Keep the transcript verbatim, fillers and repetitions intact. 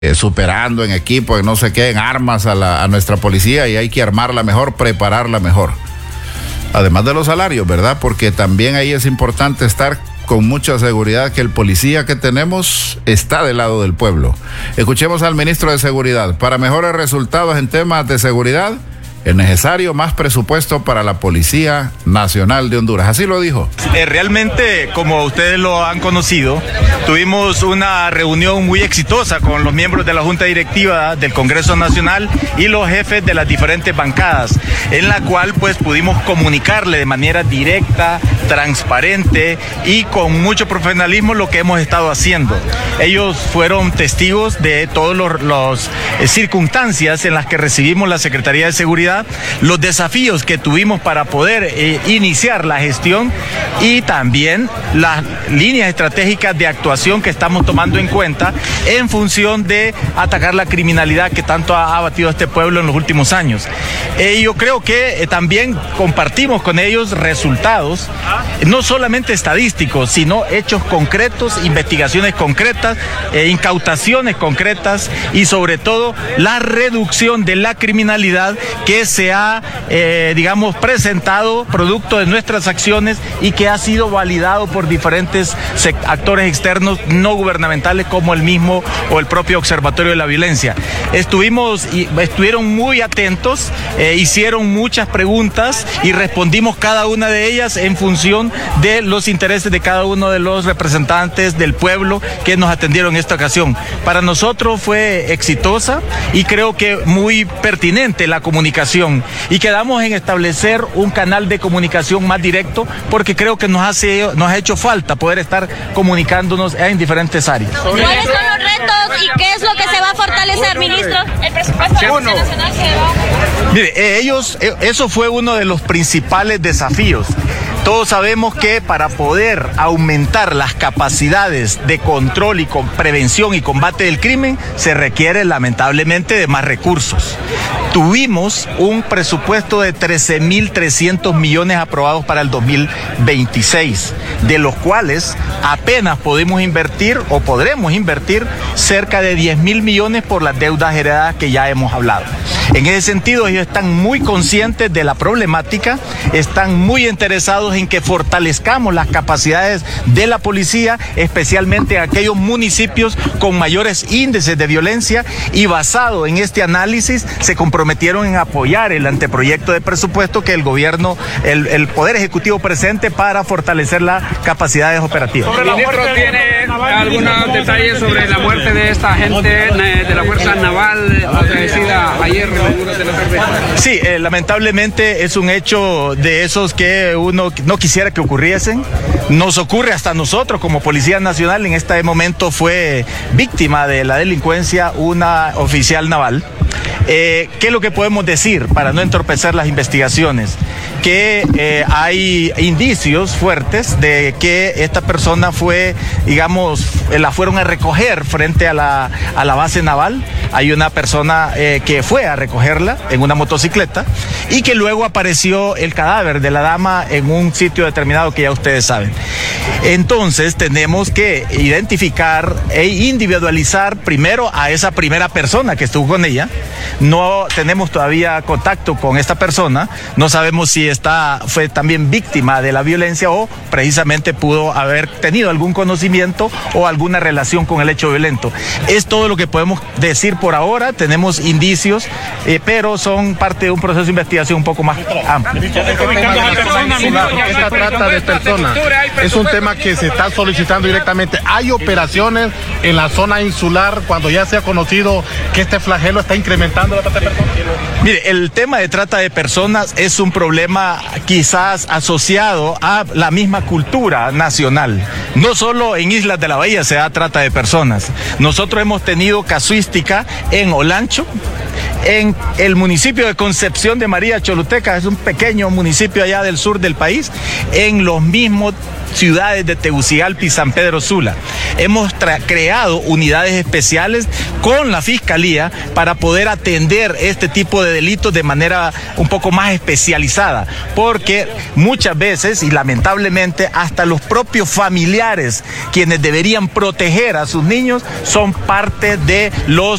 eh, superando en equipo, en no sé qué, en armas a, la, a nuestra policía, y hay que armarla mejor, prepararla mejor. Además de los salarios, ¿verdad? Porque también ahí es importante estar con mucha seguridad que el policía que tenemos está del lado del pueblo. Escuchemos al ministro de Seguridad. Para mejores resultados en temas de seguridad, es necesario más presupuesto para la Policía Nacional de Honduras. Así lo dijo. Eh, realmente, como ustedes lo han conocido, tuvimos una reunión muy exitosa con los miembros de la Junta Directiva del Congreso Nacional y los jefes de las diferentes bancadas, en la cual pues pudimos comunicarle de manera directa, transparente y con mucho profesionalismo lo que hemos estado haciendo. Ellos fueron testigos de todas las eh, circunstancias en las que recibimos la Secretaría de Seguridad, los desafíos que tuvimos para poder eh, iniciar la gestión y también las líneas estratégicas de actuación que estamos tomando en cuenta en función de atacar la criminalidad que tanto ha abatido a este pueblo en los últimos años. Eh, yo creo que eh, también compartimos con ellos resultados, no solamente estadísticos, sino hechos concretos, investigaciones concretas, eh, incautaciones concretas y sobre todo la reducción de la criminalidad que se ha, eh, digamos, presentado producto de nuestras acciones y que ha sido validado por diferentes actores externos no gubernamentales como el mismo o el propio Observatorio de la Violencia. Estuvimos y estuvieron muy atentos, eh, hicieron muchas preguntas y respondimos cada una de ellas en función de los intereses de cada uno de los representantes del pueblo que nos atendieron en esta ocasión. Para nosotros fue exitosa y creo que muy pertinente la comunicación, y quedamos en establecer un canal de comunicación más directo porque creo que nos, hace, nos ha hecho falta poder estar comunicándonos en diferentes áreas. ¿Cuáles son los retos y qué es lo que se va a fortalecer, ministro? El presupuesto de la Policía Nacional se va. Mire, eh, ellos, eh, eso fue uno de los principales desafíos. Todos sabemos que para poder aumentar las capacidades de control y con prevención y combate del crimen se requiere lamentablemente de más recursos. Tuvimos un presupuesto de trece mil trescientos millones aprobados para el dos mil veintiséis, de los cuales apenas podemos invertir o podremos invertir cerca de diez mil millones por las deudas heredadas que ya hemos hablado. En ese sentido, ellos están muy conscientes de la problemática, están muy interesados en que fortalezcamos las capacidades de la policía, especialmente en aquellos municipios con mayores índices de violencia, y basado en este análisis se comprometieron en apoyar el anteproyecto de presupuesto que el gobierno, el, el Poder Ejecutivo presente para fortalecer las capacidades operativas. ¿El ministro tiene algunos detalles sobre la muerte de esta gente de la Fuerza Naval fallecida ayer en algunos de los servicios? Sí, eh, lamentablemente es un hecho de esos que uno no quisiera que ocurriesen. Nos ocurre hasta nosotros como Policía Nacional. En este momento fue víctima de la delincuencia una oficial naval. Eh, ¿Qué es lo que podemos decir para no entorpecer las investigaciones? Que eh, hay indicios fuertes de que esta persona fue, digamos, la fueron a recoger frente a la, a la base naval. Hay una persona eh, que fue a recogerla en una motocicleta y que luego apareció el cadáver de la dama en un sitio determinado que ya ustedes saben. Entonces tenemos que identificar e individualizar primero a esa primera persona que estuvo con ella. No tenemos todavía contacto con esta persona, no sabemos si está, fue también víctima de la violencia o precisamente pudo haber tenido algún conocimiento o alguna relación con el hecho violento. Es todo lo que podemos decir por ahora, tenemos indicios, eh, pero son parte de un proceso de investigación un poco más amplio. Esta trata de personas es un tema que se está solicitando directamente. Hay operaciones en la zona insular cuando ya se ha conocido que este flagelo está incrementando la trata de personas. Mire, el tema de trata de personas es un problema quizás asociado a la misma cultura nacional. No solo en Islas de la Bahía se da trata de personas. Nosotros hemos tenido casuística en Olancho, en el municipio de Concepción de María Choluteca, es un pequeño municipio allá del sur del país, en los mismos ciudades de Tegucigalpa y San Pedro Sula. Hemos creado unidades especiales con la Fiscalía para poder atender este tipo de delitos de manera un poco más especializada, porque muchas veces y lamentablemente hasta los propios familiares, quienes deberían proteger a sus niños, son parte de los